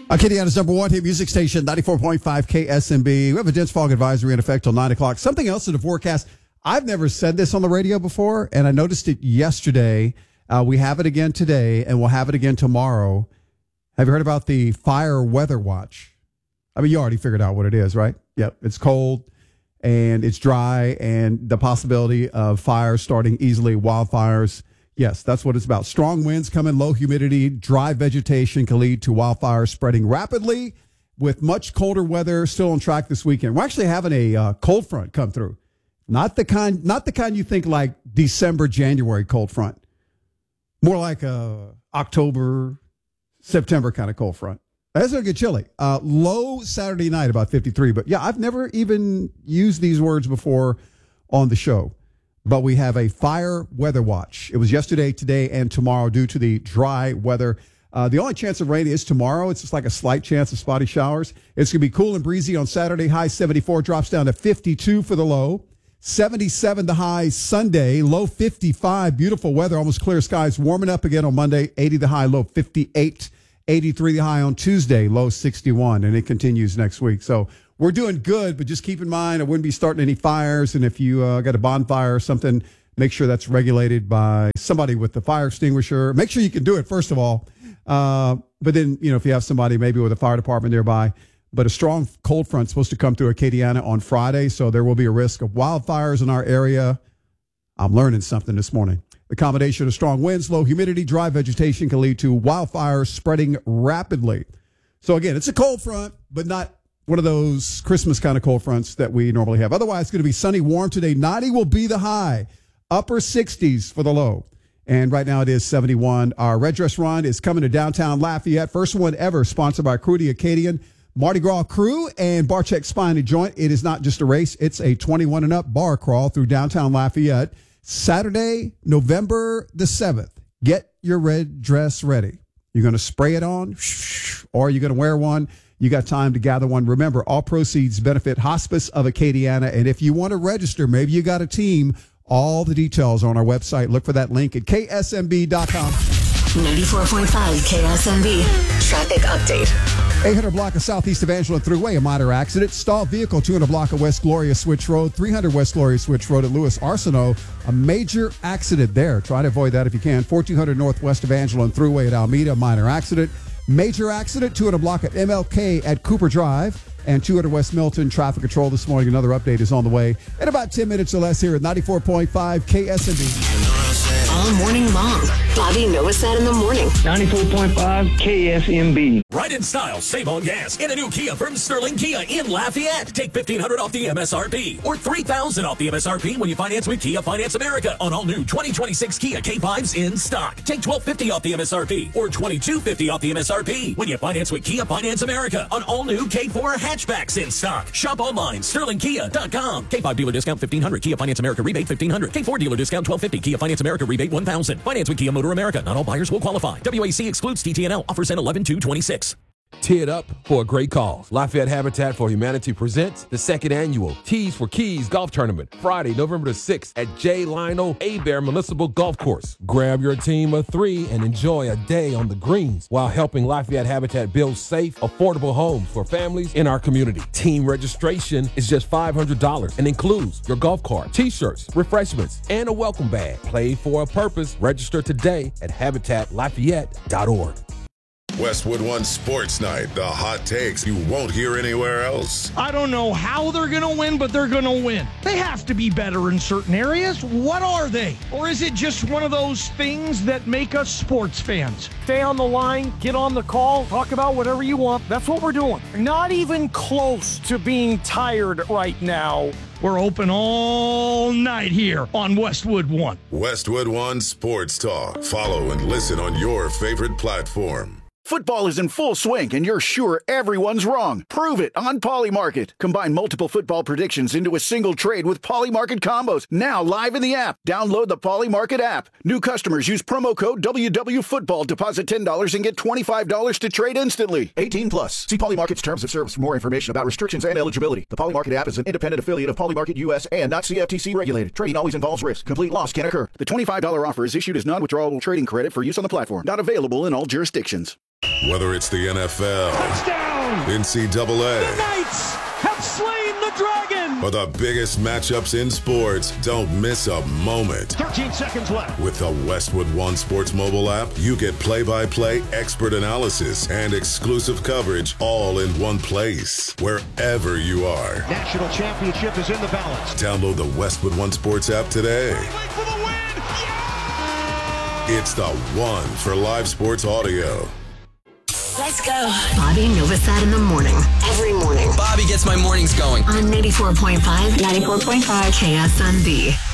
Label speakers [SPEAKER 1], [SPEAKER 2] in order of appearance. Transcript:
[SPEAKER 1] Acadiana's number one hit music station, 94.5 KSMB. We have a dense fog advisory in effect till 9 o'clock. Something else in the forecast. I've never said this on the radio before, and I noticed it yesterday. We have it again today, and we'll have it again tomorrow. Have you heard about the fire weather watch? I mean, you already figured out what it is, right? Yep, it's cold, and it's dry, and the possibility of fires starting easily, wildfires. Yes, that's what it's about. Strong winds come in, low humidity, dry vegetation can lead to wildfires spreading rapidly with much colder weather still on track this weekend. We're actually having a cold front come through. Not the kind you think like December, January cold front. More like a October, September kind of cold front. That's going to get chilly. Low Saturday night, about 53. But yeah, I've never even used these words before on the show. But we have a fire weather watch. It was yesterday, today, and tomorrow due to the dry weather. The only chance of rain is tomorrow. It's just like a slight chance of spotty showers. It's going to be cool and breezy on Saturday. High 74 drops down to 52 for the low. 77 the high Sunday. Low 55. Beautiful weather. Almost clear skies. Warming up again on Monday. 80 the high. Low 58. 83 the high on Tuesday. Low 61. And it continues next week. So we're doing good, but just keep in mind, I wouldn't be starting any fires. And if you got a bonfire or something, make sure that's regulated by somebody with the fire extinguisher. Make sure you can do it, first of all. But then, if you have somebody maybe with a fire department nearby. But a strong cold front is supposed to come through Acadiana on Friday, so there will be a risk of wildfires in our area. I'm learning something this morning. The combination of strong winds, low humidity, dry vegetation can lead to wildfires spreading rapidly. So, again, it's a cold front, but not one of those Christmas kind of cold fronts that we normally have. Otherwise, it's going to be sunny, warm today. 90 will be the high. Upper 60s for the low. And right now it is 71. Our Red Dress Run is coming to downtown Lafayette. First one ever, sponsored by Crew the Acadian, Mardi Gras Crew, and Barcheck Spine and Joint. It is not just a race. It's a 21 and up bar crawl through downtown Lafayette. Saturday, November the 7th. Get your red dress ready. You're going to spray it on, or you're going to wear one. You got time to gather one. Remember, all proceeds benefit Hospice of Acadiana. And if you want to register, maybe you got a team, all the details are on our website. Look for that link at ksmb.com.
[SPEAKER 2] 94.5 KSMB. Traffic update.
[SPEAKER 1] 800 block of Southeast Evangeline Thruway, a minor accident. Stalled vehicle, 200 block of West Gloria Switch Road, 300 West Gloria Switch Road at Lewis Arsenault. A major accident there. Try to avoid that if you can. 1400 Northwest Evangeline Thruway at Alameda, minor accident. Major accident, 200 block at MLK at Cooper Drive. And 200 West Milton, traffic control this morning. Another update is on the way in about 10 minutes or less here at 94.5 KSMB.
[SPEAKER 2] All morning long. Bobby Novosad in the morning.
[SPEAKER 3] 94.5 KSMB.
[SPEAKER 4] Right in style, save on gas in a new Kia from Sterling Kia in Lafayette. Take $1,500 off the MSRP or $3,000 off the MSRP when you finance with Kia Finance America on all new 2026 Kia K5s in stock. Take $1,250 off the MSRP or $2,250 off the MSRP when you finance with Kia Finance America on all new K4 hatchbacks in stock. Shop online, sterlingkia.com. K5 dealer discount $1,500. Kia Finance America rebate $1,500. K4 dealer discount $1,250. Kia Finance America rebate $1,000. Finance with Kia Motor America. Not all buyers will qualify. WAC excludes TTNL. Offers end 11/2/26.
[SPEAKER 5] Tee it up for a great cause. Lafayette Habitat for Humanity presents the second annual Tees for Keys Golf Tournament, Friday, November the 6th at J. Lionel Abear Municipal Golf Course. Grab your team of 3 and enjoy a day on the greens while helping Lafayette Habitat build safe, affordable homes for families in our community. Team registration is just $500 and includes your golf cart, t-shirts, refreshments, and a welcome bag. Play for a purpose. Register today at habitatlafayette.org.
[SPEAKER 6] Westwood One Sports Night, the hot takes you won't hear anywhere else.
[SPEAKER 7] I don't know how they're going to win, but they're going to win. They have to be better in certain areas. What are they? Or is it just one of those things that make us sports fans? Stay on the line, get on the call, talk about whatever you want. That's what we're doing. Not even close to being tired right now. We're open all night here on Westwood One.
[SPEAKER 6] Westwood One Sports Talk. Follow and listen on your favorite platform.
[SPEAKER 8] Football is in full swing, and you're sure everyone's wrong. Prove it on Polymarket. Combine multiple football predictions into a single trade with Polymarket combos. Now live in the app. Download the Polymarket app. New customers use promo code WWFootball. Deposit $10 and get $25 to trade instantly. 18 plus. See Polymarket's terms of service for more information about restrictions and eligibility. The Polymarket app is an independent affiliate of Polymarket US and not CFTC regulated. Trading always involves risk. Complete loss can occur. The $25 offer is issued as non-withdrawable trading credit for use on the platform. Not available in all jurisdictions.
[SPEAKER 6] Whether it's the NFL,
[SPEAKER 7] Touchdown!
[SPEAKER 6] NCAA,
[SPEAKER 7] The Knights have slain the dragon!
[SPEAKER 6] or the biggest matchups in sports, don't miss a moment.
[SPEAKER 7] 13 seconds left.
[SPEAKER 6] With the Westwood One Sports mobile app, you get play-by-play expert analysis and exclusive coverage all in one place, wherever you are.
[SPEAKER 7] National championship is in the balance.
[SPEAKER 6] Download the Westwood One Sports app today.
[SPEAKER 7] For the win!
[SPEAKER 6] It's the one for live sports audio.
[SPEAKER 2] Let's go. Bobby Novosad in the morning. Every morning.
[SPEAKER 9] Bobby gets my mornings going.
[SPEAKER 2] On 94.5. 94.5 KSMB.